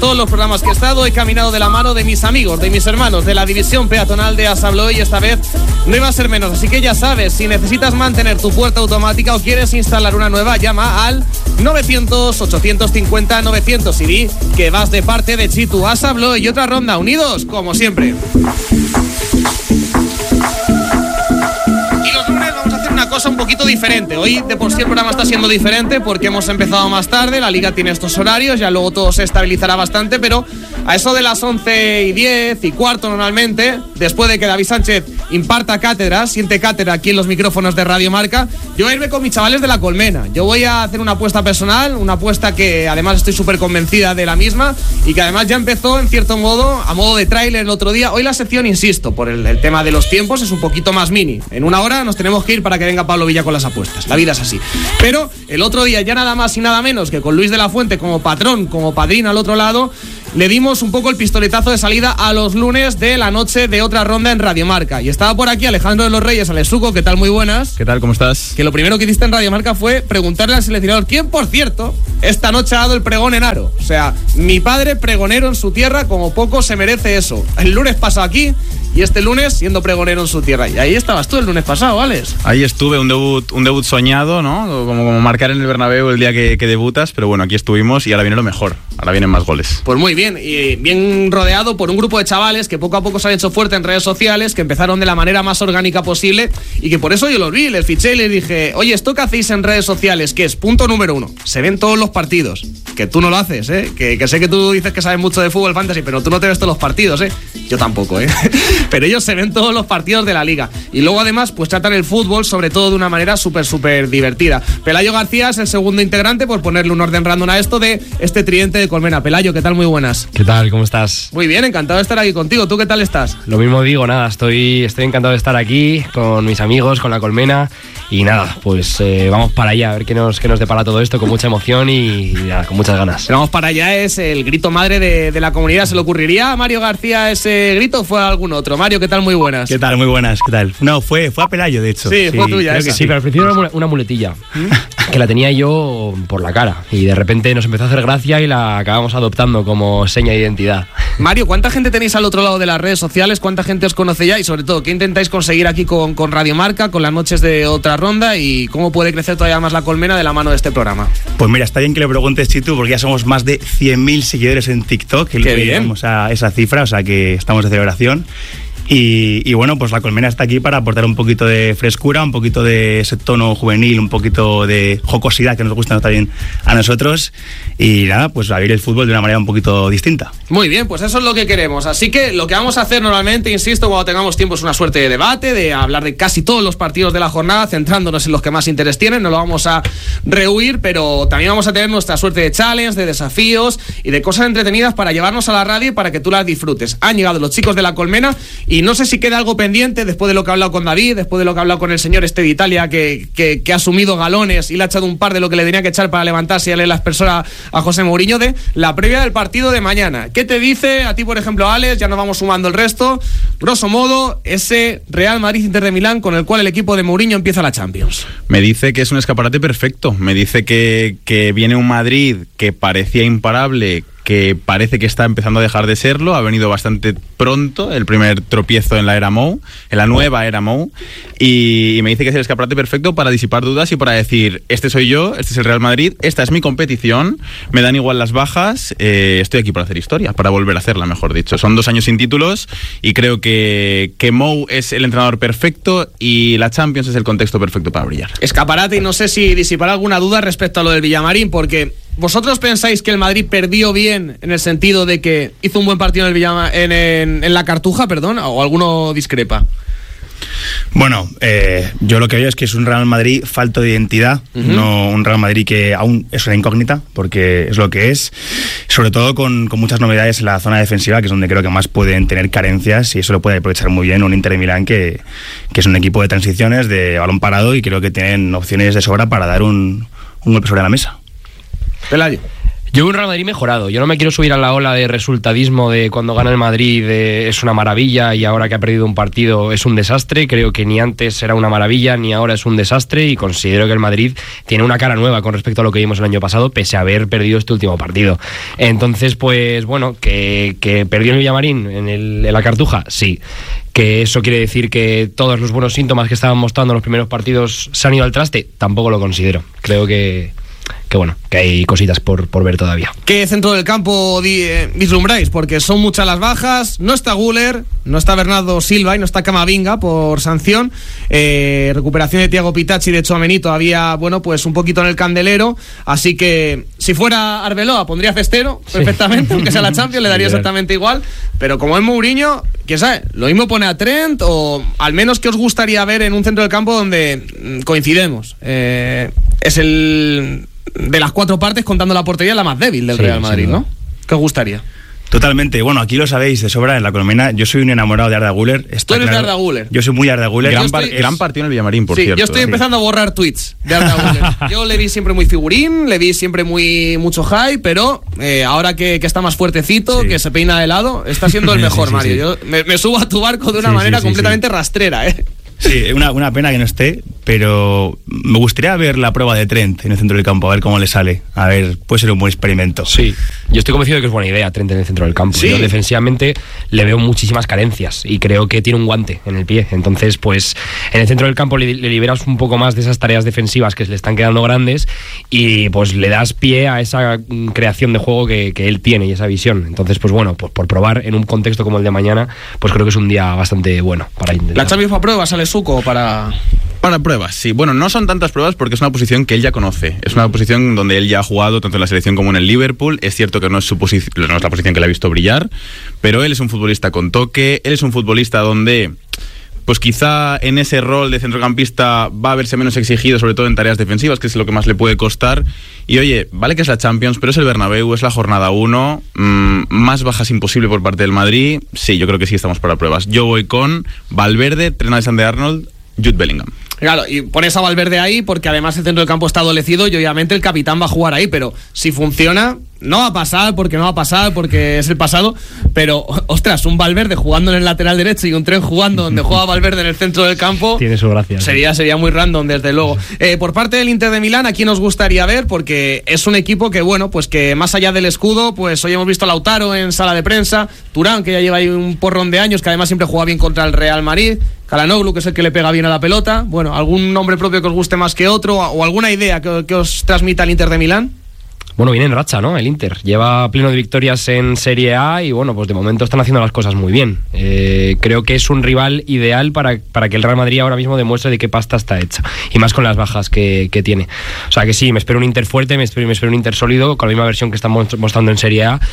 todos los programas que he estado he caminado de la mano de mis amigos, de mis hermanos, de la división peatonal de Asa Abloy, y esta vez no iba a ser menos. Así que ya sabes, si necesitas mantener tu puerta automática o quieres instalar una nueva, llama al 900-850-900 y di que vas de parte de Chitu. Asa Abloy y otra ronda, unidos como siempre. Una cosa un poquito diferente. Hoy de por sí el programa está siendo diferente porque hemos empezado más tarde, la liga tiene estos horarios, ya luego todo se estabilizará bastante, pero a eso de las 11:10 y cuarto normalmente, después de que David Sánchez imparta cátedra, siente cátedra aquí en los micrófonos de Radio Marca, yo voy a irme con mis chavales de La Colmena. Yo voy a hacer una apuesta personal, una apuesta que además estoy súper convencida de la misma y que además ya empezó en cierto modo, a modo de tráiler el otro día. Hoy la sección, insisto, por el tema de los tiempos es un poquito más mini. En una hora nos tenemos que ir para que venga Pablo Villa con las apuestas. La vida es así. Pero el otro día, ya nada más y nada menos que con Luis de la Fuente como patrón, como padrino al otro lado, le dimos un poco el pistoletazo de salida a los lunes de la noche de otra ronda en Radio Marca. Y estaba por aquí Alejandro de los Reyes, Alesuco, ¿qué tal? Muy buenas. ¿Qué tal? ¿Cómo estás? Que lo primero que hiciste en Radio Marca fue preguntarle al seleccionador, ¿quién, por cierto, esta noche ha dado el pregón en Aro? O sea, mi padre pregonero en su tierra, como poco se merece eso. El lunes pasó aquí y este lunes siendo pregonero en su tierra. Y ahí estabas tú el lunes pasado, Alex. Ahí estuve, un debut soñado, ¿no? Como marcar en el Bernabéu el día que debutas, pero bueno, aquí estuvimos y ahora viene lo mejor. Ahora vienen más goles. Pues muy bien, y bien rodeado por un grupo de chavales que poco a poco se han hecho fuerte en redes sociales, que empezaron de la manera más orgánica posible y que por eso yo los vi, les fiché y les dije, oye, ¿esto que hacéis en redes sociales? ¿Qué es? Punto número 1, se ven todos los partidos. Que tú no lo haces, ¿eh? Que sé que tú dices que sabes mucho de fútbol fantasy, pero tú no te ves todos los partidos, ¿eh? Yo tampoco, ¿eh? Pero ellos se ven todos los partidos de la liga. Y luego además, pues tratan el fútbol sobre todo de una manera súper divertida. Pelayo García es el segundo integrante, por ponerle un orden random a esto, de este tridente de Colmena. Pelayo, ¿qué tal? Muy buenas. ¿Qué tal? ¿Cómo estás? Muy bien, encantado de estar aquí contigo. ¿Tú qué tal estás? Lo mismo digo, nada, estoy encantado de estar aquí con mis amigos, con la Colmena. Y nada, pues vamos para allá, a ver qué nos depara todo esto, con mucha emoción y nada, con muchas ganas. Vamos para allá, es el grito madre de la comunidad. ¿Se le ocurriría a Mario García ese grito o fue a algún otro? Mario, ¿qué tal? Muy buenas. ¿Qué tal? Muy buenas, ¿qué tal? No, fue a Pelayo, de hecho. Sí, fue tuya esa. Sí, pero al principio era una muletilla que la tenía yo por la cara y de repente nos empezó a hacer gracia y la acabamos adoptando como seña de identidad. Mario, ¿cuánta gente tenéis al otro lado de las redes sociales? ¿Cuánta gente os conoce ya? Y sobre todo, ¿qué intentáis conseguir aquí con Radio Marca, con las noches de otra ronda? ¿Y cómo puede crecer todavía más la Colmena de la mano de este programa? Pues mira, está bien que le preguntes, Chitu, porque ya somos más de 100.000 seguidores en TikTok. Que ¡qué bien! Llegamos a esa cifra, o sea que estamos de celebración. Y bueno, pues la Colmena está aquí para aportar un poquito de frescura, un poquito de ese tono juvenil, un poquito de jocosidad que nos gusta también a nosotros. Y nada, pues a vivir el fútbol de una manera un poquito distinta. Muy bien, pues eso es lo que queremos. Así que lo que vamos a hacer normalmente, insisto, cuando tengamos tiempo, es una suerte de debate, de hablar de casi todos los partidos de la jornada, centrándonos en los que más interés tienen. No lo vamos a rehuir, pero también vamos a tener nuestra suerte de challenge, de desafíos y de cosas entretenidas para llevarnos a la radio y para que tú las disfrutes. Han llegado los chicos de la Colmena y no sé si queda algo pendiente después de lo que he hablado con David, después de lo que he hablado con el señor de Italia, que ha asumido galones y le ha echado un par de lo que le tenía que echar para levantarse y darle la aspersora a José Mourinho, de la previa del partido de mañana. ¿Qué te dice a ti, por ejemplo, Alex? Ya nos vamos sumando el resto. Grosso modo, ese Real Madrid-Inter de Milán con el cual el equipo de Mourinho empieza la Champions. Me dice que es un escaparate perfecto. Me dice que viene un Madrid que parecía imparable, que parece que está empezando a dejar de serlo. Ha venido bastante pronto el primer tropiezo en la era Mou, en la nueva era Mou, y me dice que es el escaparate perfecto para disipar dudas y para decir, este soy yo, este es el Real Madrid, esta es mi competición, me dan igual las bajas, estoy aquí para hacer historia, para volver a hacerla, mejor dicho. Son 2 años sin títulos y creo que Mou es el entrenador perfecto y la Champions es el contexto perfecto para brillar. Escaparate, y no sé si disipar alguna duda respecto a lo del Villamarín, porque ¿vosotros pensáis que el Madrid perdió bien en el sentido de que hizo un buen partido en la Cartuja, perdón, o alguno discrepa? Bueno, yo lo que veo es que es un Real Madrid falto de identidad, no un Real Madrid que aún es una incógnita, porque es lo que es, sobre todo con muchas novedades en la zona defensiva, que es donde creo que más pueden tener carencias, y eso lo puede aprovechar muy bien un Inter de Milán que es un equipo de transiciones, de balón parado, y creo que tienen opciones de sobra para dar un golpe sobre la mesa. Pelayo. Yo veo un Real Madrid mejorado. Yo no me quiero subir a la ola de resultadismo de cuando gana el Madrid es una maravilla y ahora que ha perdido un partido es un desastre. Creo que ni antes era una maravilla ni ahora es un desastre, y considero que el Madrid tiene una cara nueva con respecto a lo que vimos el año pasado, pese a haber perdido este último partido. Entonces, pues bueno, que perdió el Villamarín en la Cartuja, sí. Que eso quiere decir que todos los buenos síntomas que estaban mostrando en los primeros partidos se han ido al traste, tampoco lo considero. Creo que bueno, que hay cositas por ver todavía. ¿Qué centro del campo vislumbráis? Porque son muchas las bajas, no está Güler, no está Bernardo Silva y no está Camavinga por sanción, recuperación de Thiago Pitacci, de Tchouaméni todavía, bueno, pues un poquito en el candelero, así que si fuera Arbeloa pondría Cestero perfectamente, aunque sea la Champions le daría exactamente igual, pero como es Mourinho, quién sabe, lo mismo pone a Trent, o al menos que os gustaría ver en un centro del campo donde coincidemos, es el de las 4 partes, contando la portería, la más débil del Real Madrid, ¿no? ¿Qué os gustaría? Totalmente. Bueno, aquí lo sabéis de sobra en La Colmena. Yo soy un enamorado de Arda Güler. Tú eres de Arda Güler. Yo soy muy Arda Güler. Gran partido en el Villamarín, por cierto. Yo estoy empezando a borrar tweets de Arda Güler. Yo le vi siempre muy figurín, le vi siempre mucho hype, pero ahora que está más fuertecito, que se peina de lado, está siendo el mejor, Mario. Yo me subo a tu barco de una manera completamente rastrera, Sí, una pena que no esté, pero me gustaría ver la prueba de Trent en el centro del campo, a ver cómo le sale. A ver, puede ser un buen experimento. Sí, yo estoy convencido de que es buena idea Trent en el centro del campo. Sí. Yo defensivamente le veo muchísimas carencias y creo que tiene un guante en el pie. Entonces, pues en el centro del campo le liberas un poco más de esas tareas defensivas que se le están quedando grandes y pues le das pie a esa creación de juego que él tiene y esa visión. Entonces, pues bueno, pues por probar en un contexto como el de mañana, pues creo que es un día bastante bueno para intentar. ¿La Champions para pruebas sale Suco para pruebas? Sí, bueno, no son tantas pruebas porque es una posición que él ya conoce. Es una posición donde él ya ha jugado tanto en la selección como en el Liverpool. Es cierto que no es la posición que le ha visto brillar, pero él es un futbolista con toque, él es un futbolista donde pues quizá en ese rol de centrocampista va a verse menos exigido, sobre todo en tareas defensivas, que es lo que más le puede costar. Y oye, vale que es la Champions, pero es el Bernabéu, es la jornada 1, más bajas imposible por parte del Madrid. Sí, yo creo que sí estamos para pruebas. Yo voy con Valverde, Trent Alexander-Arnold, Jude Bellingham. Claro, y pones a Valverde ahí porque además el centro del campo está adolecido y obviamente el capitán va a jugar ahí, pero si funciona, no va a pasar porque es el pasado, pero ostras, un Valverde jugando en el lateral derecho y un Trent jugando donde juega Valverde en el centro del campo, tiene su gracia. Sería muy random, desde luego. Por parte del Inter de Milán, ¿a quién nos gustaría ver? Porque es un equipo que, bueno, pues que más allá del escudo, pues hoy hemos visto a Lautaro en sala de prensa, Turán, que ya lleva ahí un porrón de años, que además siempre juega bien contra el Real Madrid, Calhanoglu, que es el que le pega bien a la pelota. Bueno, ¿algún nombre propio que os guste más que otro o alguna idea que os transmita el Inter de Milán? Bueno, viene en racha, ¿no? El Inter lleva pleno de victorias en Serie A y bueno, pues de momento están haciendo las cosas muy bien. Creo que es un rival ideal para que el Real Madrid ahora mismo demuestre de qué pasta está hecha, y más con las bajas que tiene. O sea que sí, me espero un Inter fuerte, me espero un Inter sólido, con la misma versión que están mostrando en Serie A,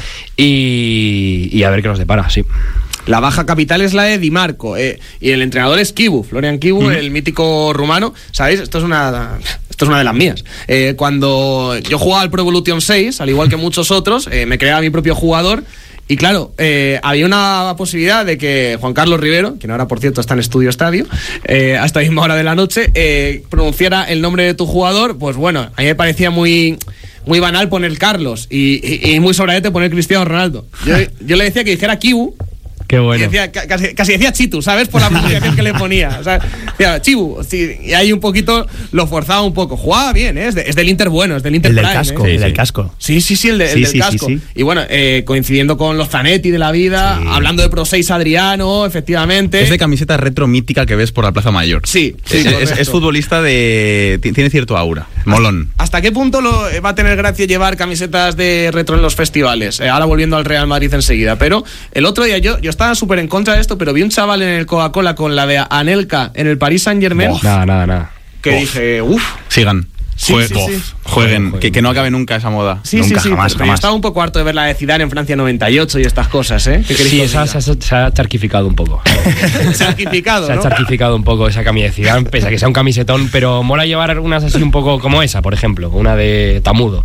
y a ver qué nos depara, sí. La baja capital es la de Di Marco, y el entrenador es Kibu, Florian Kibu, el mítico rumano. ¿Sabéis? Esto es una de las mías. Cuando yo jugaba al Pro Evolution 6, al igual que muchos otros, me creaba mi propio jugador. Y claro, había una posibilidad de que Juan Carlos Rivero, quien ahora por cierto está en Estudio Estadio, a esta misma hora de la noche, pronunciara el nombre de tu jugador. Pues bueno, a mí me parecía muy banal poner Carlos y muy sobradete poner Cristiano Ronaldo. Yo le decía que dijera Kibu. Qué bueno. Decía, casi decía Chitu, ¿sabes? Por la pronunciación que le ponía. O sea, decía Chibu, sí, y ahí un poquito lo forzaba un poco. Jugaba bien, ¿eh? Es del Inter bueno, es del Inter el Prime, del casco, ¿eh? el del casco. Sí, el del casco. Sí. Y bueno, coincidiendo con los Zanetti de la vida, hablando de Pro 6 Adriano, efectivamente. Es de camiseta retro mítica que ves por la Plaza Mayor. Sí, es futbolista tiene cierto aura, molón. ¿Hasta qué punto va a tener gracia llevar camisetas de retro en los festivales? Ahora volviendo al Real Madrid enseguida. Pero el otro día yo estaba súper en contra de esto, pero vi un chaval en el Coca-Cola con la de Anelka en el Paris Saint-Germain. Nada. Que dije, sigan. Jueguen, que no acabe nunca esa moda. Nunca, jamás. Yo estaba un poco harto de ver la de Zidane en Francia 98 y estas cosas, ¿eh? Sí, se ha charquificado un poco. Se ha charquificado un poco esa camisa de Zidane, pese a que sea un camisetón, pero mola llevar unas así un poco como esa, por ejemplo, una de Tamudo.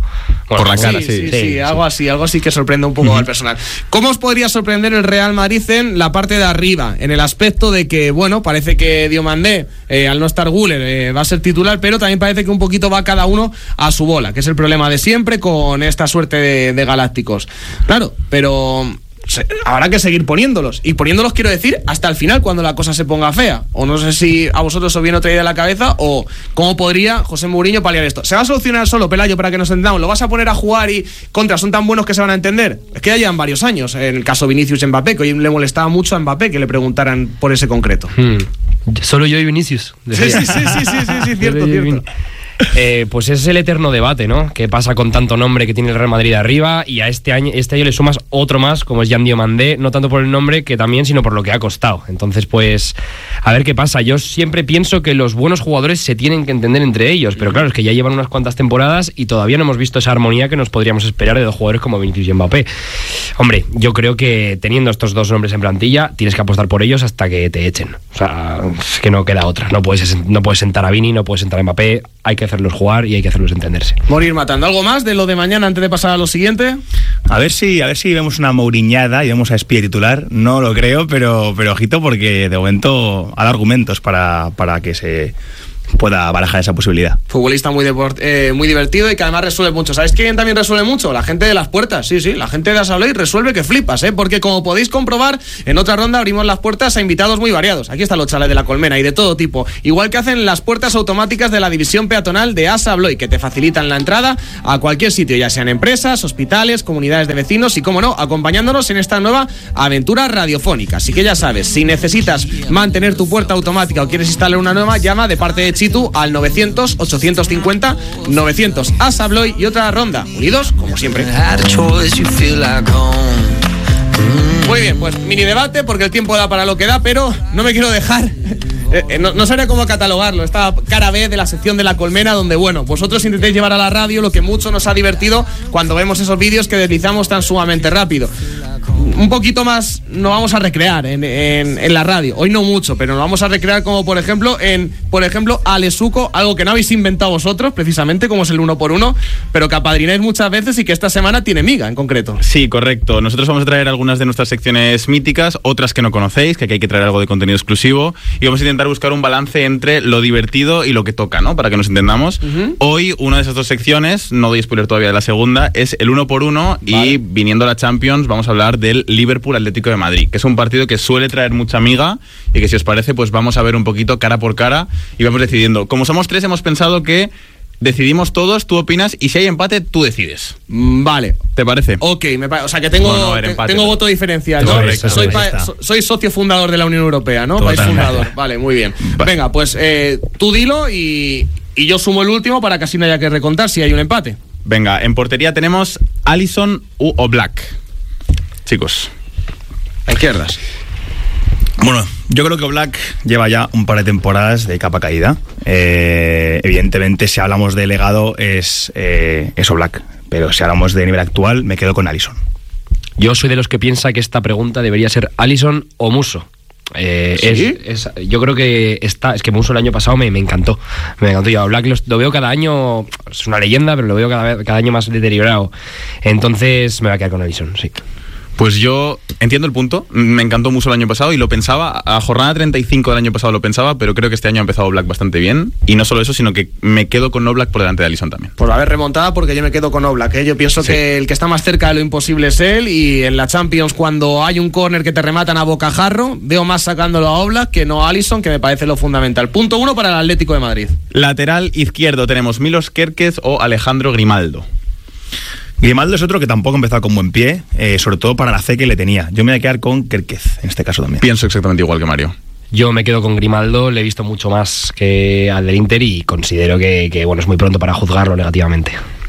Por la cara, sí, algo así que sorprende un poco al personal. ¿Cómo os podría sorprender el Real Madrid en la parte de arriba? En el aspecto de que, bueno, parece que Diomandé, al no estar Güler, va a ser titular, pero también parece que un poquito va cada uno a su bola, que es el problema de siempre con esta suerte de galácticos. Claro, pero habrá que seguir poniéndolos. Y poniéndolos, quiero decir, hasta el final, cuando la cosa se ponga fea. O no sé si a vosotros os viene otra idea a la cabeza, o cómo podría José Mourinho paliar esto. ¿Se va a solucionar solo, Pelayo, para que nos entendamos? ¿Lo vas a poner a jugar y contra son tan buenos que se van a entender? Es que ya llevan varios años. En el caso Vinicius y Mbappé, que hoy le molestaba mucho a Mbappé que le preguntaran por ese concreto. Solo yo y Vinicius. Sí, cierto. Pues es el eterno debate, ¿no? ¿Qué pasa con tanto nombre que tiene el Real Madrid arriba? Y a este año le sumas otro más, como es Jan Diomandé, no tanto por el nombre que también, sino por lo que ha costado. Entonces, pues, a ver qué pasa. Yo siempre pienso que los buenos jugadores se tienen que entender entre ellos, pero claro, es que ya llevan unas cuantas temporadas y todavía no hemos visto esa armonía que nos podríamos esperar de dos jugadores como Vinicius y Mbappé. Hombre, yo creo que teniendo estos dos nombres en plantilla, tienes que apostar por ellos hasta que te echen. O sea, es que no queda otra. No puedes sentar a Vini, no puedes sentar a Mbappé, hay que hacerlos jugar y hay que hacerlos entenderse. Morir matando. ¿Algo más de lo de mañana antes de pasar a lo siguiente? A ver si vemos una mouriñada y vemos a Espía titular. No lo creo, pero ojito, porque de momento hay argumentos para que se pueda barajar esa posibilidad. Futbolista muy divertido y que además resuelve mucho. ¿Sabéis quién también resuelve mucho? La gente de las puertas. Sí, la gente de Asa Abloy resuelve que flipas, porque como podéis comprobar, en otra ronda abrimos las puertas a invitados muy variados. Aquí están los chalés de la Colmena y de todo tipo. Igual que hacen las puertas automáticas de la división peatonal de Asa Abloy, que te facilitan la entrada a cualquier sitio, ya sean empresas, hospitales, comunidades de vecinos y, como no, acompañándonos en esta nueva aventura radiofónica. Así que ya sabes, si necesitas mantener tu puerta automática o quieres instalar una nueva, llama de parte de Chitu al 900-850-900 Asa Abloy y otra ronda. Unidos, como siempre. Muy bien, pues mini debate, porque el tiempo da para lo que da, pero no me quiero dejar. No sabría cómo catalogarlo. Esta cara B de la sección de la Colmena, donde, bueno, vosotros intentéis llevar a la radio lo que mucho nos ha divertido cuando vemos esos vídeos que deslizamos tan sumamente rápido. Un poquito más nos vamos a recrear en la radio. Hoy no mucho, pero nos vamos a recrear como por ejemplo Alesuco, algo que no habéis inventado vosotros precisamente, como es el 1x1, pero que apadrináis muchas veces y que esta semana tiene miga en concreto. Sí, correcto. Nosotros vamos a traer algunas de nuestras secciones míticas, otras que no conocéis, que aquí hay que traer algo de contenido exclusivo, y vamos a intentar buscar un balance entre lo divertido y lo que toca, ¿no? Para que nos entendamos. Hoy una de esas dos secciones, no doy spoiler todavía de la segunda, es el 1x1, vale. Y viniendo a la Champions vamos a hablar del Liverpool Atlético de Madrid, que es un partido que suele traer mucha miga y que, si os parece, pues vamos a ver un poquito cara por cara y vamos decidiendo. Como somos tres, hemos pensado que decidimos todos, tú opinas, y si hay empate, tú decides. Vale. ¿Te parece? Ok, o sea que tengo, tengo voto diferencial. Correcto, soy socio fundador de la Unión Europea, ¿no? País fundador. Vale, muy bien. Venga, pues tú dilo y yo sumo el último para que así no haya que recontar si hay un empate. Venga, en portería tenemos Alisson u Oblak. Chicos, a izquierdas. Bueno, yo creo que Oblak lleva ya un par de temporadas de capa caída. Evidentemente, si hablamos de legado es Oblak, pero si hablamos de nivel actual, me quedo con Alisson. Yo soy de los que piensa que esta pregunta debería ser Alisson o Musso. ¿Sí? Yo creo que es que Musso el año pasado me encantó. Yo a Oblak lo veo cada año, es una leyenda, pero lo veo cada año más deteriorado. Entonces me voy a quedar con Alisson, sí. Pues yo entiendo el punto. Me encantó mucho el año pasado y lo pensaba. A jornada 35 del año pasado lo pensaba, pero creo que este año ha empezado Oblak bastante bien. Y no solo eso, sino que me quedo con Oblak por delante de Alisson también. Por haber remontada, porque yo me quedo con Oblak, ¿eh? Yo pienso que el que está más cerca de lo imposible es él. Y en la Champions, cuando hay un córner que te rematan a bocajarro, veo más sacándolo a Oblak que no a Alisson, que me parece lo fundamental. Punto 1 para el Atlético de Madrid. Lateral izquierdo tenemos Milos Kerkez o Alejandro Grimaldo. Grimaldo es otro que tampoco ha empezado con buen pie, sobre todo para la fe que le tenía. Yo me voy a quedar con Kerkez en este caso también. Pienso exactamente igual que Mario. Yo me quedo con Grimaldo, le he visto mucho más que al del Inter y considero que bueno, es muy pronto para juzgarlo negativamente.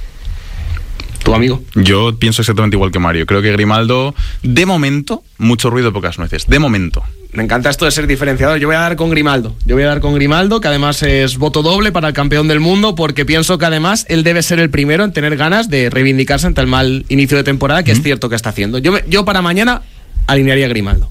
¿Tu amigo? Yo pienso exactamente igual que Mario. Creo que Grimaldo, de momento, mucho ruido, pocas nueces. De momento. Me encanta esto de ser diferenciador. Yo voy a dar con Grimaldo. Que además es voto doble para el campeón del mundo, porque pienso que además él debe ser el primero en tener ganas de reivindicarse ante el mal inicio de temporada, que es cierto que está haciendo. Yo para mañana alinearía a Grimaldo.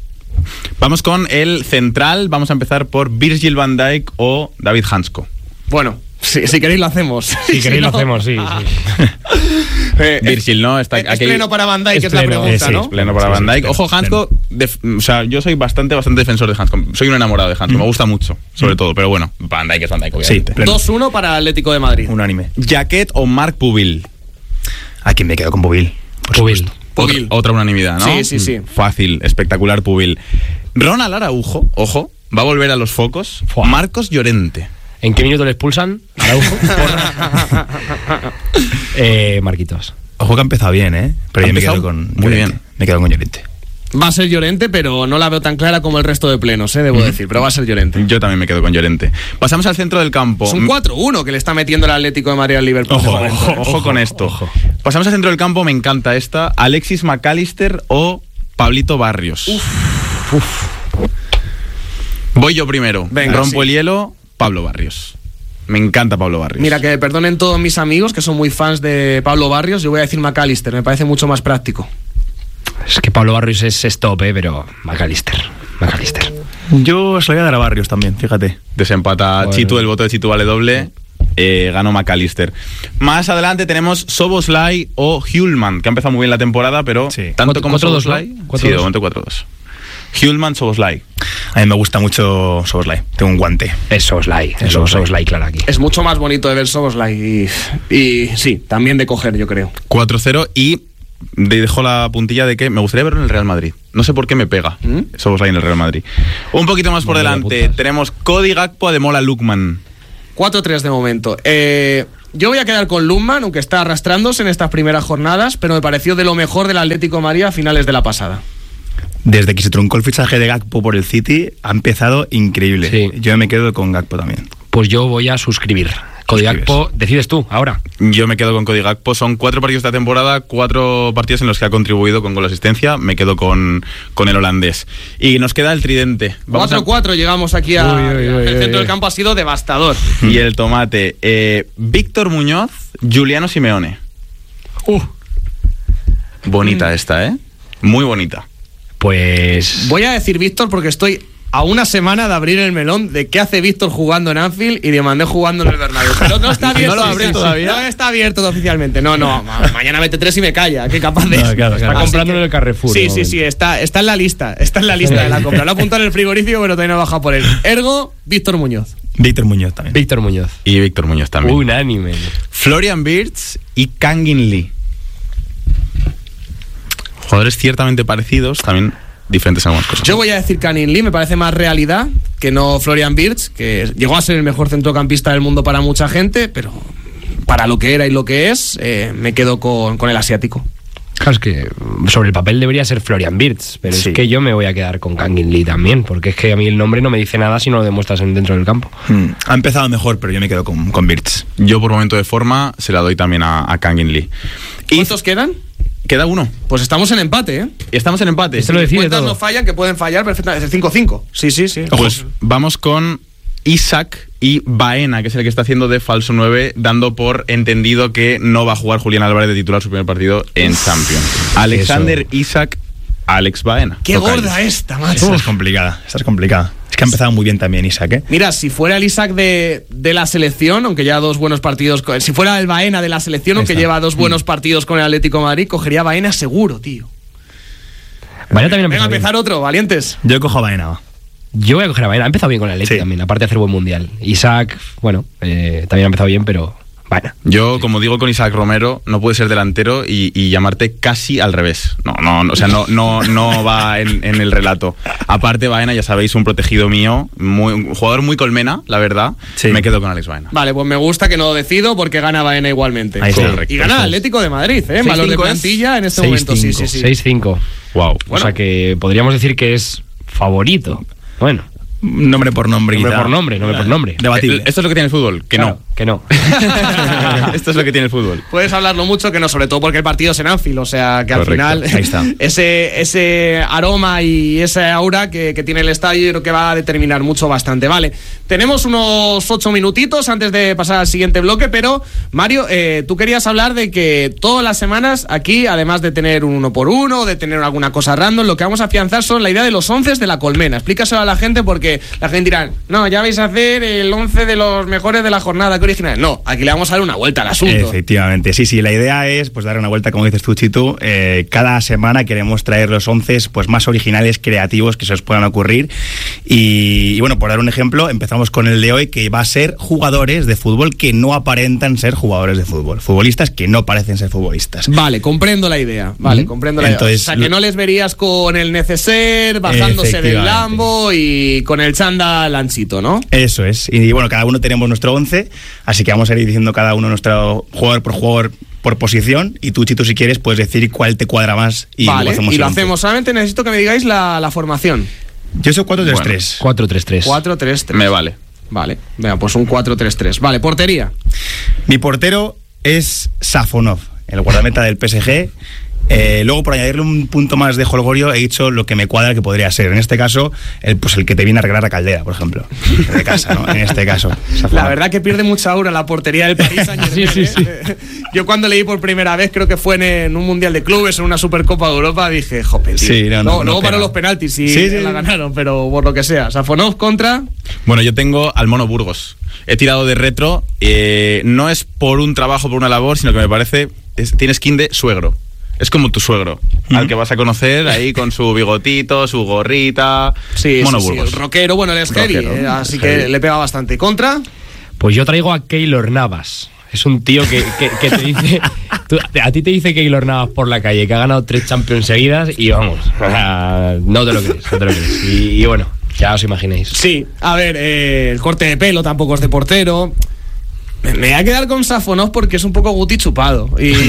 Vamos con el central. Vamos a empezar por Virgil van Dijk o David Hansko. Bueno, Si queréis lo hacemos. Si queréis lo hacemos, sí. Virgil, ¿no? Está Es aquí. pleno para Van Dijk, Es es la pleno, pregunta, sí, ¿no? es Pleno para Van Dijk. Ojo, Hansko, o sea, yo soy bastante defensor de Hansko. Soy un enamorado de Hansko, me gusta mucho, sobre todo. Pero bueno, Van Dijk es Van Dijk, Sí, obviamente. pleno. 2-1 para Atlético de Madrid. Unánime. Jaquet o Marc Pubil. Aquí me quedo con Pubil. por Pubil. supuesto. Pubil. Otra unanimidad, ¿no? Sí. Fácil, espectacular Pubil. Ronald Araujo, ojo, va a volver a los focos. Fua. Marcos Llorente. ¿En qué minuto le expulsan? Araujo. Marquitos. Ojo que ha empezado bien, ¿eh? Pero Ha yo me quedo empezado con muy Llorente. bien. Me quedo con Llorente. Va a ser Llorente, pero no la veo tan clara como el resto de plenos, debo decir. Pero va a ser Llorente. Yo también me quedo con Llorente. Pasamos al centro del campo. Es un 4-1 que le está metiendo el Atlético de Madrid al Liverpool. Ojo con esto. Pasamos al centro del campo, me encanta esta. Alexis McAllister o Pablito Barrios. Voy yo primero. Venga, Rompo sí. el hielo, Pablo Barrios. Me encanta Pablo Barrios. Mira, que perdonen todos mis amigos que son muy fans de Pablo Barrios. Yo voy a decir McAllister, me parece mucho más práctico. Es que Pablo Barrios es stop, pero McAllister. Yo se lo voy a dar a Barrios también, fíjate. Desempata Bueno. Chitu, el voto de Chitu vale doble. Ganó McAllister. Más adelante tenemos Szoboszlai o Hjulman, que ha empezado muy bien la temporada, pero Sí. tanto como 4-2, Szoboszlai. ¿no? Sí, 4-2. de momento 4-2. Hjulman, Szoboszlai. A mí me gusta mucho Szoboszlai. Tengo un guante. Es Szoboszlai. Es Szoboszlai, claro, aquí. Es mucho más bonito de ver Szoboszlai y sí, también de coger, yo creo. 4-0 y dejo la puntilla de que me gustaría verlo en el Real Madrid. No sé por qué me pega. Szoboszlai en el Real Madrid. Un poquito más por Madre de delante. putas. Tenemos Cody Gakpo, Ademola Lookman. 4-3 de momento. Yo voy a quedar con Lookman, aunque está arrastrándose en estas primeras jornadas, pero me pareció de lo mejor del Atlético de Madrid a finales de la pasada. Desde que se truncó el fichaje de Gakpo por el City, ha empezado increíble. Sí. Yo me quedo con Gakpo también. Pues yo voy a suscribir. Cody Gakpo, decides tú, ahora. Yo me quedo con Cody Gakpo. Son 4 partidos de esta temporada, 4 partidos en los que ha contribuido con gol asistencia. Me quedo con el holandés. Y nos queda el tridente. 4-4 llegamos aquí a... Uy, uy, uy, el centro uy. del campo ha sido devastador. Y el tomate. Víctor Muñoz, Giuliano Simeone. Bonita esta, ¿eh? Muy bonita. Pues... Voy a decir Víctor porque estoy a una semana de abrir el melón de qué hace Víctor jugando en Anfield y de Mandé jugando en el Bernabéu. Pero no está abierto. ¿No lo abres todavía? No está abierto oficialmente. No, mañana mete 3 y me calla. Qué capaz de... No, claro. Está Así comprándolo que- en el Carrefour. Sí, de sí, sí, momento. está en la lista. Está en la lista de la compra. Lo ha apuntado en el frigorífico, pero todavía no ha bajado por él. Ergo, Víctor Muñoz. Víctor Muñoz también. Víctor Muñoz. Y Víctor Muñoz también. Unánime. Florian Wirtz y Kangin Lee. Jugadores ciertamente parecidos, también diferentes en algunas cosas. Yo voy a decir Kangin Lee, me parece más realidad que no Florian Wirtz, que llegó a ser el mejor centrocampista del mundo para mucha gente, pero para lo que era y lo que es, me quedo con el asiático. Claro, es que sobre el papel debería ser Florian Wirtz, pero Sí. es que yo me voy a quedar con Kangin Lee también, porque es que a mí el nombre no me dice nada si no lo demuestras dentro del campo. Ha empezado mejor, pero yo me quedo con Wirtz. Yo por momento de forma se la doy también a Kangin Lee. Y ¿Cuántos quedan? queda uno. Pues estamos en empate, ¿eh? Estamos en empate. Esto lo decide Cuentas todo. no fallan, que pueden fallar perfectamente. Es el 5-5. Sí, sí, sí. Pues vamos con Isaac y Baena, que es el que está haciendo de falso 9, dando por entendido que no va a jugar Julián Álvarez de titular su primer partido en Champions. Alexander Isaac, Alex Baena. Qué Tocayos. gorda esta, macho. Esta es complicada. Es que ha empezado muy bien también Isaac, ¿eh? Mira, si fuera el Isaac de la selección, aunque lleva 2 buenos partidos, si fuera el Baena de la selección, Ahí aunque está. lleva 2 buenos partidos con el Atlético de Madrid, cogería Baena seguro, tío. Baena también ha Venga, empezado bien. empezar otro, valientes. Yo cojo a Baena. va. Yo voy a coger a Baena. Ha empezado bien con el Atleti Sí. también, aparte de hacer buen mundial. Isaac, bueno, también ha empezado bien, pero Baena. Yo, como digo con Isaac Romero, no puede ser delantero y llamarte casi al revés. O sea, no va en el relato. Aparte, Baena, ya sabéis, un protegido mío, un jugador muy colmena, la verdad. Sí. Me quedo con Alex Baena. Vale, pues me gusta que no lo decido porque gana Baena igualmente. Ahí está. Y gana el Atlético de Madrid, ¿eh? En valor de 6-5 es. plantilla en este momento. Sí, sí, sí. 6-5. Wow. O sea que podríamos decir que es favorito. Bueno, Nombre por nombre, nombre quizá. por nombre, nombre por nombre. Debatible. Esto es lo que tiene el fútbol, que Claro, que no. no. Esto es lo que tiene el fútbol. Puedes hablarlo mucho, que no, sobre todo porque el partido es en Anfield, o sea que al Correcto, final ahí está. ese aroma y ese aura que tiene el estadio yo creo que va a determinar mucho bastante. Vale, tenemos unos 8 minutitos antes de pasar al siguiente bloque, pero Mario, tú querías hablar de que todas las semanas aquí, además de tener un 1x1, de tener alguna cosa random, lo que vamos a afianzar son la idea de los 11 de la colmena. Explícaselo a la gente porque la gente dirá, no, ya vais a hacer el 11 de los mejores de la jornada. que originales. No, aquí le vamos a dar una vuelta al asunto. Efectivamente, sí, la idea es pues dar una vuelta, como dices tú, Chitu. Cada semana queremos traer los 11 pues más originales, creativos que se os puedan ocurrir. Y bueno, por dar un ejemplo, empezamos con el de hoy, que va a ser jugadores de fútbol que no aparentan ser jugadores de fútbol, futbolistas que no parecen ser futbolistas. Vale, comprendo la idea. Comprendo la idea. O sea, que no les verías con el neceser, bajándose del Lambo y con el chándal anchito, ¿no? Eso es. Y bueno, cada uno tenemos nuestro 11, así que vamos a ir diciendo cada uno nuestro jugador por jugador por posición, y tú, Chito, si quieres, puedes decir cuál te cuadra más. Y vale, y lo hacemos. Solamente necesito que me digáis la formación. Yo soy 4-3-3. 4-3-3. 4-3-3. Me vale. Vale, venga, pues un 4-3-3. Vale, portería. Mi portero es Safonov, el guardameta del PSG. Luego, por añadirle un punto más de jolgorio, he dicho lo que me cuadra que podría ser. En este caso, el que te viene a arreglar la caldera, por ejemplo, de casa, ¿no? En este caso, Safonov. La verdad que pierde mucha aura la portería del Paris Saint-Germain. Sí. Yo cuando leí por primera vez, creo que fue en un Mundial de Clubes, en una Supercopa de Europa, dije, jope, tío. Sí, luego paró los penaltis y la ganaron, pero por lo que sea. Safonov contra... Bueno, yo tengo al Mono Burgos. He tirado de retro, no es por un trabajo, por una labor, sino que me parece, tiene skin de suegro. Es como tu suegro, al que vas a conocer ahí con su bigotito, su gorrita. Mono Burgos. Rockero, bueno, él es heavy, así que le pega bastante. ¿Contra? Pues yo traigo a Keylor Navas. Es un tío que te dice... a ti te dice Keylor Navas por la calle, que ha ganado 3 Champions seguidas y vamos, no te lo crees. Y bueno, ya os imaginéis. Sí, a ver, el corte de pelo tampoco es de portero. Me voy a quedar con Safonov porque es un poco Guti chupado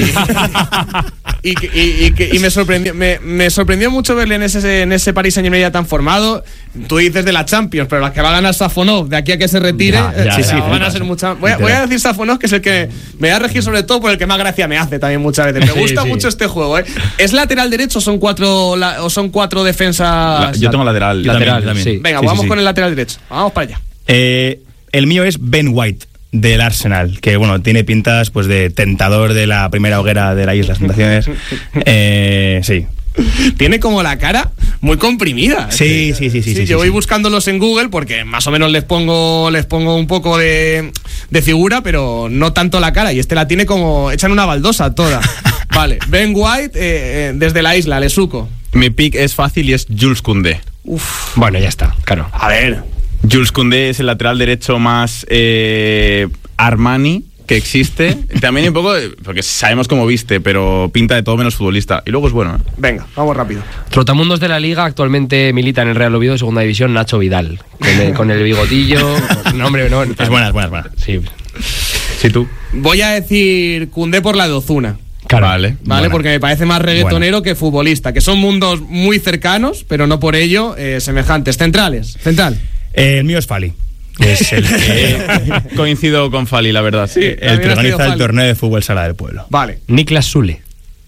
y me sorprendió mucho verle en ese Paris Saint-Germain ya tan formado. Tú dices de la Champions, pero las que va a ganar Safonov de aquí a que se retire van a ser muchas. Voy a decir Safonov, que es el que me voy a regir sobre todo por el que más gracia me hace también muchas veces. Me gusta mucho este juego, ¿Es lateral derecho o son cuatro defensas? Yo tengo lateral también. Sí. Venga, vamos con el lateral derecho. Vamos para allá. El mío es Ben White, del Arsenal, que bueno, tiene pintas pues de tentador de la primera hoguera de la Isla de las Tentaciones. Sí. Tiene como la cara muy comprimida. Sí. Yo voy buscándolos en Google porque más o menos les pongo un poco de figura, pero no tanto la cara. Y la tiene como echan una baldosa toda. Vale, Ben White desde la Isla, le suco. Mi pick es fácil y es Jules Koundé. Bueno, ya está, claro. A ver, Jules Koundé es el lateral derecho más Armani que existe. También un poco, porque sabemos cómo viste, pero pinta de todo menos futbolista. Y luego es bueno, ¿eh? Venga, vamos rápido. Trotamundos de la Liga, actualmente milita en el Real Oviedo, segunda división, Nacho Vidal. Con el bigotillo. No, hombre, no. Es buena. Sí, tú. Voy a decir Koundé por la de Ozuna. Claro. Vale, buena. Porque me parece más reggaetonero que futbolista, que son mundos muy cercanos, pero no por ello semejantes. Central. El mío es Fali. Es el que coincido con Fali, la verdad. Sí, el que organiza el torneo de fútbol sala del pueblo. Vale. Niklas Sule.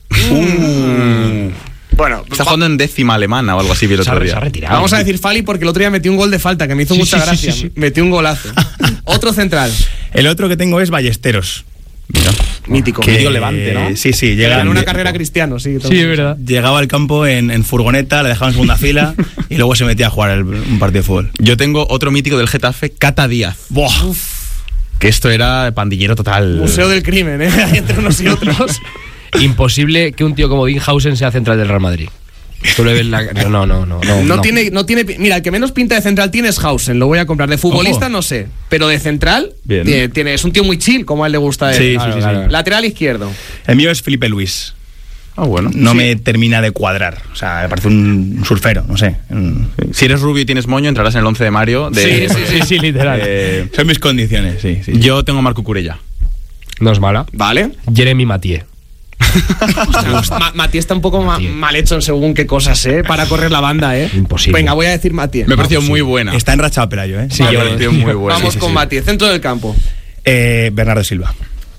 Bueno, está jugando en décima alemana o algo así el otro día. Vamos a decir Fali porque el otro día metió un gol de falta que me hizo mucha gracia. Sí. Metió un golazo. Otro central. El otro que tengo es Ballesteros. Mira. Mítico. Medio Levante, ¿no? Sí. Llega en una carrera Cristiano, sí. Sí, es verdad. Llegaba al campo en furgoneta, le dejaban en segunda fila y luego se metía a jugar un partido de fútbol. Yo tengo otro mítico del Getafe, Cata Díaz. ¡Buah! Que esto era pandillero total. Museo del crimen, entre unos y otros. Imposible que un tío como Dinhausen sea central del Real Madrid. Tú le ves no tiene. Mira, el que menos pinta de central tiene es Hausen, lo voy a comprar. De futbolista, ojo, no sé, pero de central es un tío muy chill, como a él le gusta. Sí. Lateral izquierdo. El mío es Felipe Luis. Bueno. No me termina de cuadrar. O sea, me parece un surfero, no sé. Si eres rubio y tienes moño, entrarás en el 11 de Mario. Sí, literal. Son mis condiciones, sí. Yo tengo a Marco Curella. No es mala. Vale. Jeremy Mathieu. Matías está un poco mal hecho según qué cosas, para correr la banda, Imposible. Venga, voy a decir Matías. Me pareció muy buena. Está enrachado Pelayo, Sí, me pareció muy buena. Vamos con Matías, centro del campo. Bernardo Silva.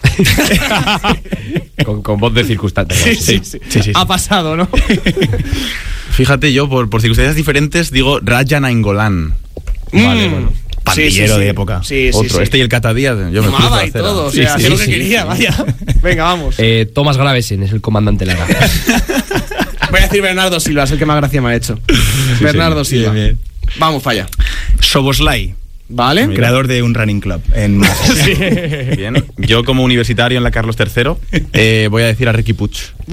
con voz de circunstancia. Sí. Ha pasado, ¿no? Fíjate, yo por circunstancias diferentes digo Raja Nainggolan. Vale, bueno. Pandillero de época. Otro. Este y el Cata Díaz. Yo me fumaba y todo. O sea, hacía lo que quería, vaya. Venga, vamos. Tomás Gravesen es el comandante Lara. Voy a decir Bernardo Silva, es el que más gracia me ha hecho. Bernardo Silva. Bien. Vamos, falla. Soboslai, Vale. Creador de un running club en Sí. Bien. Yo como universitario en la Carlos III voy a decir a Riqui Puig.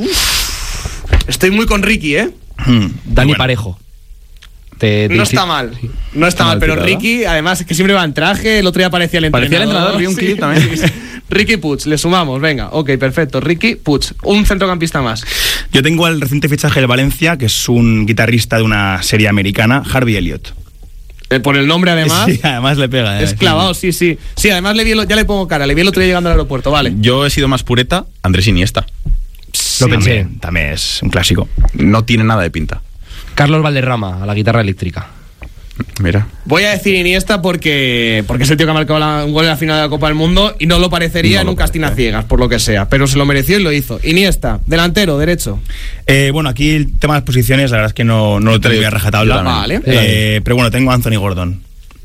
Estoy muy con Ricky, ¿eh? Dani bueno. Parejo. No está mal. No está mal, pero tirado. Ricky, además, es que siempre va en traje. El otro día aparecía el entrenador. Parecía el entrenador, vi un clip también. Sí. Ricky Puig, le sumamos, venga. Ok, perfecto. Ricky Puig, un centrocampista más. Yo tengo al reciente fichaje del Valencia, que es un guitarrista de una serie americana, Harvey Elliott. Por el nombre, además. Sí, además le pega. Es clavado, sí. Sí, además ya le pongo cara. Le vi el otro día llegando al aeropuerto, vale. Yo he sido más pureta, Andrés Iniesta. Lo pensé. También es un clásico. No tiene nada de pinta. Carlos Valderrama, a la guitarra eléctrica. Mira. Voy a decir Iniesta porque es el tío que ha marcado un gol en la final de la Copa del Mundo y no lo parecería en un casting a ciegas, por lo que sea, pero se lo mereció y lo hizo. Iniesta, delantero, derecho. Bueno, aquí el tema de las posiciones, la verdad es que no lo tengo bien a rajatabla. Vale. Pero bueno, tengo a Anthony Gordon.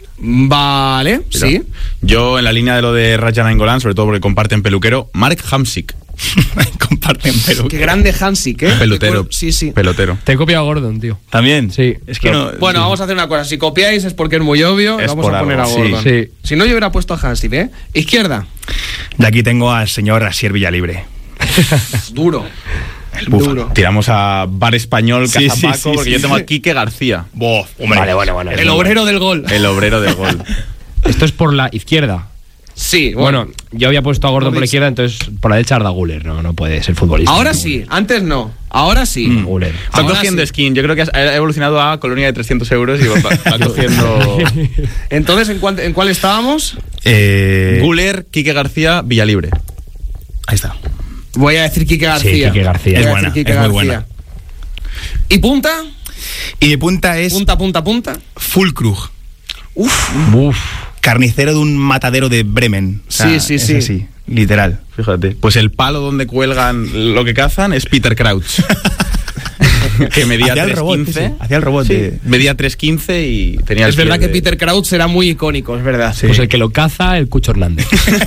Vale, Mira. sí. Yo en la línea de lo de Raja Nainggolan, sobre todo porque comparten peluquero, Mark Hamsik. Comparten peluquero. Qué grande Hansik, ¿eh? Pelotero. Sí. Pelotero. Te he copiado a Gordon, tío. ¿También? Sí. Es que no... Bueno, vamos a hacer una cosa. Si copiáis es porque es muy obvio. Es Vamos por a poner algo, a sí. Gordon. Sí. Si no, yo hubiera puesto a Hansik, ¿eh? Izquierda. De aquí tengo al señor Asier Villalibre. Duro. El búfalo. Duro. Tiramos a bar español, Sí, Cazapaco, sí, porque sí. yo tengo a Quique García. Hombre. Vale, bueno. El obrero del gol. El obrero del gol. Esto es por la izquierda. Sí, Bueno, yo había puesto a Gordon Lo por la dicho. izquierda, entonces por la derecha Arda Güler. No puede ser futbolista. Ahora sí, antes no. Ahora sí. Güler. Están Ahora cogiendo sí. skin. Yo creo que ha evolucionado a colonia de 300 euros y va cogiendo Entonces, ¿en cuál estábamos? Guller, Quique García, Villalibre. Ahí está. Voy a decir Quique García. Sí, Quique García. Voy Es a buena, decir Quique es muy García. buena. ¿Y punta? Y mi punta es Punta. Fulkrug, Uf. carnicero de un matadero de Bremen. O sea, Sí. es así, literal. Fíjate. Pues el palo donde cuelgan lo que cazan es Peter Crouch. Que medía Hacía el robot, 3.15. sí. Hacía el robot. Sí, medía 3.15 y tenía el Es verdad pie que de- Peter Crouch era muy icónico, es verdad. Pues el que lo caza, el Cucho Hernández.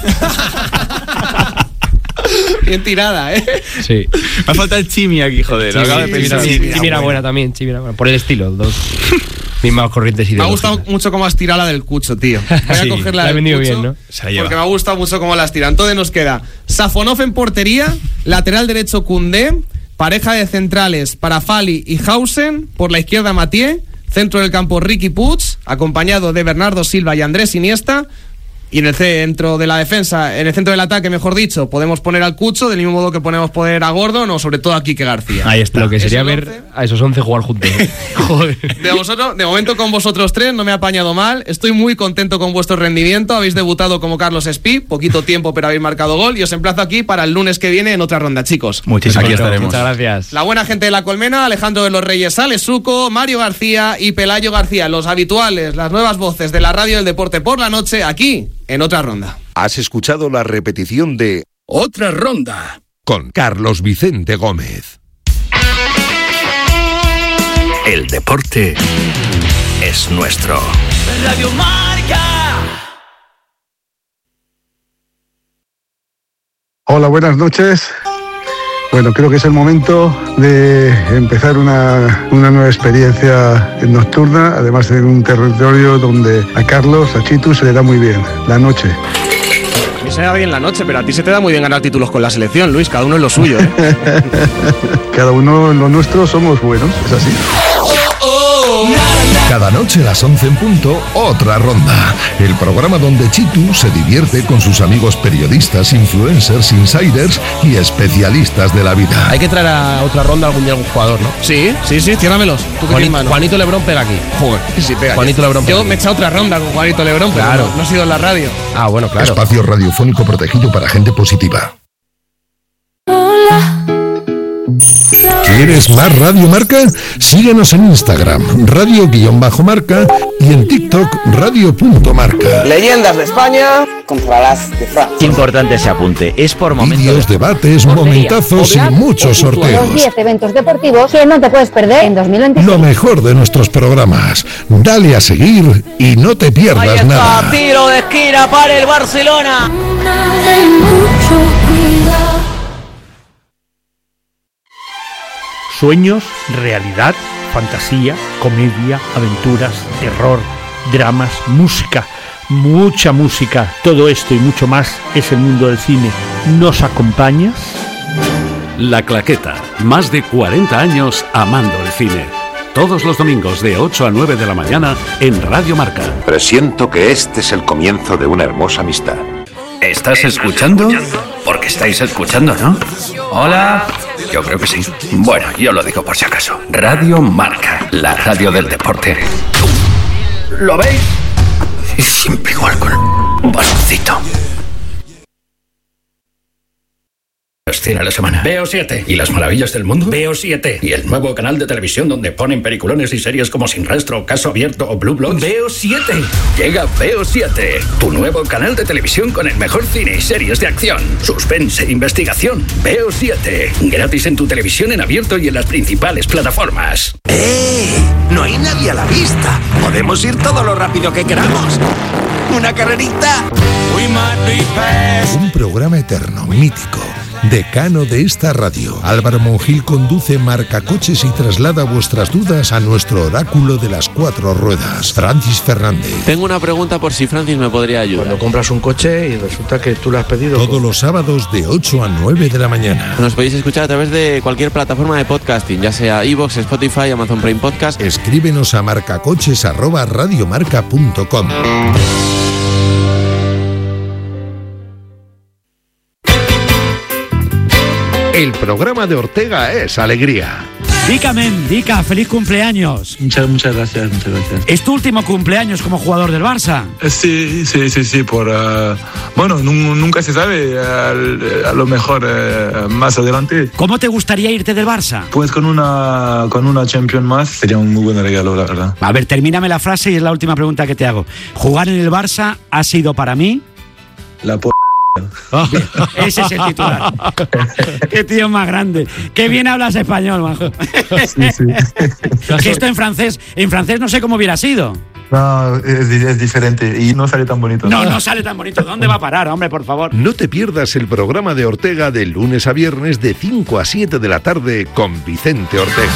Bien tirada, ¿eh? Sí. Me falta el Chimi aquí, joder. Acabo de pensar. Chimi era buena también. Chimi era buena. Por el estilo, dos mismas corrientes Me ha ideológicas. gustado mucho cómo has tirado la del Cucho, tío. Voy a Sí, coger la la he del vendido Cucho, bien, ¿no? Se la lleva. porque me ha gustado mucho cómo las tiran. Entonces nos queda Safonov en portería, lateral derecho Koundé, pareja de centrales para Fali y Hausen, por la izquierda Mathieu, centro del campo Riqui Puig, acompañado de Bernardo Silva y Andrés Iniesta. Y en el centro de la defensa, en el centro del ataque, mejor dicho, podemos poner al Cucho, del mismo modo que podemos poner a Gordon o sobre todo a Quique García. Ahí está. Lo que sería ¿Es el ver 11? a esos 11 jugar juntos. Joder. De momento con vosotros tres no me he apañado mal. Estoy muy contento con vuestro rendimiento. Habéis debutado como Carlos Espí, poquito tiempo pero habéis marcado gol y os emplazo aquí para el lunes que viene en otra ronda, chicos. Muchísimas Aquí gracias. estaremos. Muchas gracias. La buena gente de La Colmena, Alejandro de los Reyes Sales Suco, Mario García y Pelayo García, los habituales, las nuevas voces de la radio del deporte por la noche, aquí en otra ronda. Has escuchado la repetición de Otra ronda. con Carlos Vicente Gómez. El deporte es nuestro. Radio Marca. Hola, buenas noches. Bueno, creo que es el momento de empezar una nueva experiencia nocturna, además en un territorio donde a Carlos, a Chitu, se le da muy bien, la noche. A mí se me da bien la noche, pero a ti se te da muy bien ganar títulos con la selección, Luis, cada uno en lo suyo, ¿eh? Cada uno en lo nuestro somos buenos, es así. Cada noche a las 11 en punto, Otra Ronda. El programa donde Chitu se divierte con sus amigos periodistas, influencers, insiders y especialistas de la vida. Hay que traer a Otra Ronda algún día algún jugador, ¿no? Sí, ciérramelos. ¿Tú qué tienes mano? Juanito Lebrón pega aquí. Joder, sí, pega. Juanito Lebrón pega Yo aquí. me he echado otra ronda con Juanito Lebrón, pero Claro. no he sido en la radio. Ah, bueno, claro. Espacio radiofónico protegido para gente positiva. ¿Quieres más Radio Marca? Síguenos en Instagram, radio_marca y en TikTok, radio.marca. Leyendas de España contra las de Francia. Qué importante ese apunte. Es por momentos. Vídeos, debates, momentazos y muchos sorteos. Los 10 eventos deportivos que no te puedes perder en 2025. Lo mejor de nuestros programas. Dale a seguir y no te pierdas nada. Tiro de esquina para el Barcelona. Sueños, realidad, fantasía, comedia, aventuras, terror, dramas, música. mucha música. Todo esto y mucho más es el mundo del cine. ¿Nos acompañas? La Claqueta, más de 40 años amando el cine. Todos los domingos de 8 a 9 de la mañana en Radio Marca. Presiento que este es el comienzo de una hermosa amistad. ¿Estás escuchando? Porque estáis escuchando, ¿no? Hola. Yo creo que sí. Bueno, yo lo digo por si acaso. Radio Marca, la radio del deporte. ¿Lo veis? Es siempre igual con un bastoncito. Cine a la semana. Veo 7. ¿Y las maravillas del mundo? Veo 7. ¿Y el nuevo canal de televisión donde ponen peliculones y series como Sin Rastro, Caso Abierto o Blue Bloods? Veo 7. Llega Veo 7, tu nuevo canal de televisión con el mejor cine y series de acción, suspense e investigación. Veo 7. Gratis en tu televisión en abierto y en las principales plataformas. No hay nadie a la vista. Podemos ir todo lo rápido que queramos. ¿Una carrerita? Un programa eterno, mítico, decano de esta radio. Álvaro Monjil conduce Marcacoches y traslada vuestras dudas a nuestro oráculo de las 4 ruedas, Francis Fernández. Tengo una pregunta por si Francis me podría ayudar. Cuando compras un coche y resulta que tú lo has pedido... Todos los sábados de 8 a 9 de la mañana. Nos podéis escuchar a través de cualquier plataforma de podcasting, ya sea iVoox, Spotify, Amazon Prime Podcast. Escríbenos a marcacoches@radiomarca.com. El programa de Ortega es alegría. Dica, men, Dica, feliz cumpleaños. Muchas gracias, muchas gracias. ¿Es tu último cumpleaños como jugador del Barça? Sí, bueno, nunca se sabe, a lo mejor más adelante. ¿Cómo te gustaría irte del Barça? Pues con una Champions más sería un muy buen regalo, la verdad. A ver, termíname la frase y es la última pregunta que te hago. ¿Jugar en el Barça ha sido para mí? La Oh, ese es el titular. Qué tío más grande. Qué bien hablas español, majo. Sí. Que esto en francés no sé cómo hubiera sido. No, es diferente y no sale tan bonito. No sale tan bonito. ¿Dónde va a parar, hombre, por favor? No te pierdas el programa de Ortega de lunes a viernes de 5 a 7 de la tarde con Vicente Ortega.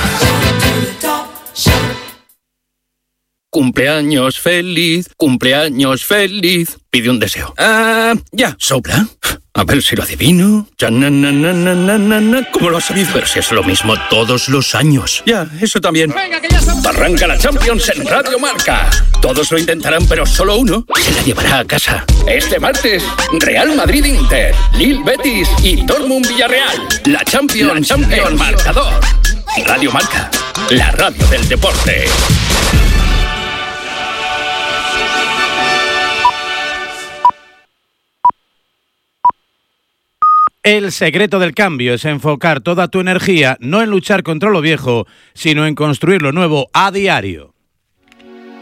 Cumpleaños feliz, pide un deseo. Ya, sopla. A ver si lo adivino. ¿Cómo lo has sabido? Pero si es lo mismo todos los años. Ya, eso también. Venga, que ya estamos. Arranca la Champions en Radio Marca. Todos lo intentarán, pero solo uno se la llevará a casa. Este martes, Real Madrid-Inter, Lille Betis y Dortmund Villarreal. La Champions, el marcador. Radio Marca, la radio del deporte. El secreto del cambio es enfocar toda tu energía no en luchar contra lo viejo, sino en construir lo nuevo a diario.